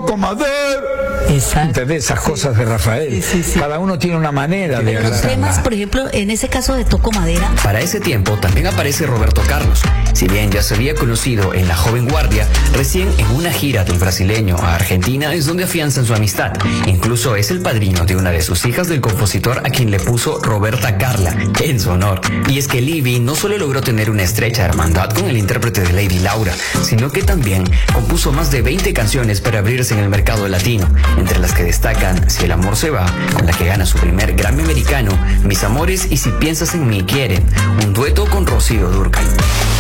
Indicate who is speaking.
Speaker 1: Toco madera.
Speaker 2: Exacto.
Speaker 1: ¿Entendés? Esas cosas de Rafael.
Speaker 2: Sí.
Speaker 1: Cada uno tiene una manera de
Speaker 2: Los temas, por ejemplo, en ese caso de Toco Madera.
Speaker 3: Para ese tiempo también aparece Roberto Carlos. Si bien ya se había conocido en la joven guardia, recién en una gira del brasileño a Argentina es donde afianzan su amistad. Incluso es el padrino de una de sus hijas del compositor, a quien le puso Roberta Carla, en su honor. Y es que Livy no solo logró tener una estrecha hermandad con el intérprete de Lady Laura, sino que también compuso más de 20 canciones para abrirse en el mercado latino, entre las que destacan Si el amor se va, con la que gana su primer Grammy americano, Mis amores y Si piensas en mí quieren, un dueto con Rocío Dúrcal.